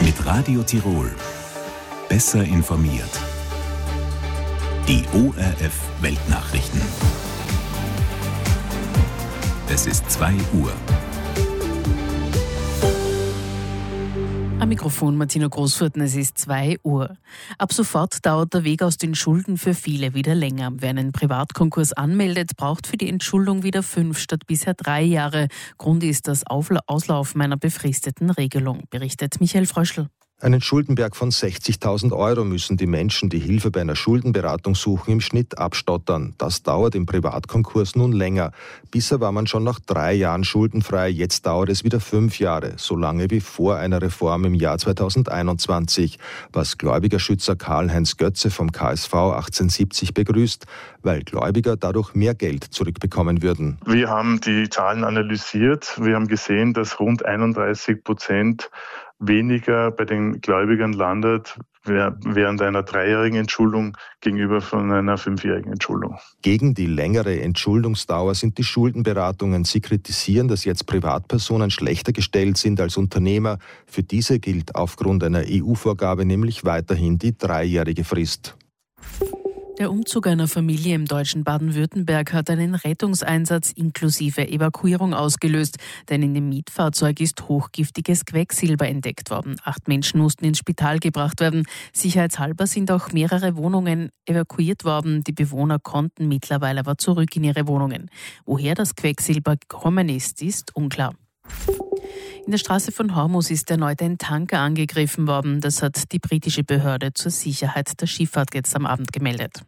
Mit Radio Tirol. Besser informiert. Die ORF Weltnachrichten. Es ist 2 Uhr. Am Mikrofon Martina Großfurten, es ist 2 Uhr. Ab sofort dauert der Weg aus den Schulden für viele wieder länger. Wer einen Privatkonkurs anmeldet, braucht für die Entschuldung wieder 5 statt bisher 3 Jahre. Grund ist das Auslaufen einer befristeten Regelung, berichtet Michael Fröschl. Einen Schuldenberg von 60.000 € müssen die Menschen, die Hilfe bei einer Schuldenberatung suchen, im Schnitt abstottern. Das dauert im Privatkonkurs nun länger. Bisher war man schon nach 3 Jahren schuldenfrei, jetzt dauert es wieder 5 Jahre, so lange wie vor einer Reform im Jahr 2021. Was Gläubigerschützer Karl-Heinz Götze vom KSV 1870 begrüßt, weil Gläubiger dadurch mehr Geld zurückbekommen würden. Wir haben die Zahlen analysiert. Wir haben gesehen, dass rund 31% weniger bei den Gläubigern landet während einer 3-jährigen Entschuldung gegenüber von einer 5-jährigen Entschuldung. Gegen die längere Entschuldungsdauer sind die Schuldenberatungen. Sie kritisieren, dass jetzt Privatpersonen schlechter gestellt sind als Unternehmer. Für diese gilt aufgrund einer EU-Vorgabe nämlich weiterhin die 3-jährige Frist. Der Umzug einer Familie im deutschen Baden-Württemberg hat einen Rettungseinsatz inklusive Evakuierung ausgelöst, denn in dem Mietfahrzeug ist hochgiftiges Quecksilber entdeckt worden. 8 Menschen mussten ins Spital gebracht werden. Sicherheitshalber sind auch mehrere Wohnungen evakuiert worden. Die Bewohner konnten mittlerweile aber zurück in ihre Wohnungen. Woher das Quecksilber gekommen ist unklar. In der Straße von Hormuz ist erneut ein Tanker angegriffen worden. Das hat die britische Behörde zur Sicherheit der Schifffahrt jetzt am Abend gemeldet.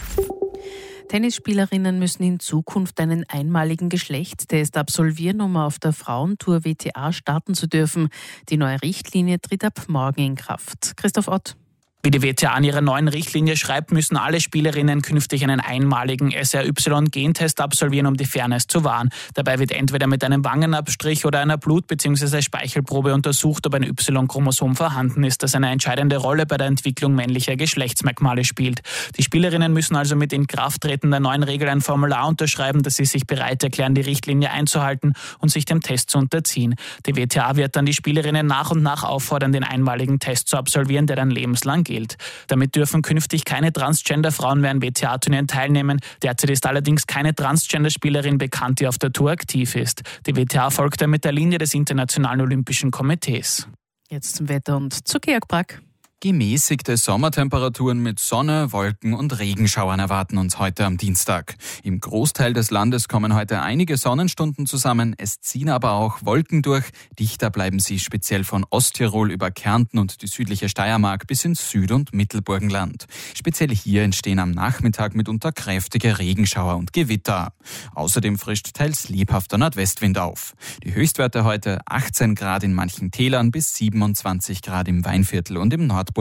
Tennisspielerinnen müssen in Zukunft einen einmaligen Geschlechtstest absolvieren, um auf der Frauentour WTA starten zu dürfen. Die neue Richtlinie tritt ab morgen in Kraft. Christoph Ott. Wie die WTA in ihrer neuen Richtlinie schreibt, müssen alle Spielerinnen künftig einen einmaligen SRY-Gentest absolvieren, um die Fairness zu wahren. Dabei wird entweder mit einem Wangenabstrich oder einer Blut- bzw. Speichelprobe untersucht, ob ein Y-Chromosom vorhanden ist, das eine entscheidende Rolle bei der Entwicklung männlicher Geschlechtsmerkmale spielt. Die Spielerinnen müssen also mit Inkrafttreten der neuen Regel ein Formular unterschreiben, dass sie sich bereit erklären, die Richtlinie einzuhalten und sich dem Test zu unterziehen. Die WTA wird dann die Spielerinnen nach und nach auffordern, den einmaligen Test zu absolvieren, der dann lebenslang gilt. Damit dürfen künftig keine Transgender-Frauen mehr an WTA-Turnieren teilnehmen. Derzeit ist allerdings keine Transgender-Spielerin bekannt, die auf der Tour aktiv ist. Die WTA folgt damit der Linie des Internationalen Olympischen Komitees. Jetzt zum Wetter und zu Georg Brack. Gemäßigte Sommertemperaturen mit Sonne, Wolken und Regenschauern erwarten uns heute am Dienstag. Im Großteil des Landes kommen heute einige Sonnenstunden zusammen, es ziehen aber auch Wolken durch. Dichter bleiben sie speziell von Osttirol über Kärnten und die südliche Steiermark bis ins Süd- und Mittelburgenland. Speziell hier entstehen am Nachmittag mitunter kräftige Regenschauer und Gewitter. Außerdem frischt teils lebhafter Nordwestwind auf. Die Höchstwerte heute 18 Grad in manchen Tälern bis 27 Grad im Weinviertel und im Nordburgenland.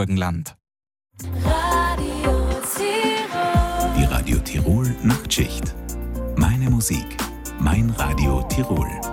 Die Radio Tirol Nachtschicht. Meine Musik, mein Radio Tirol.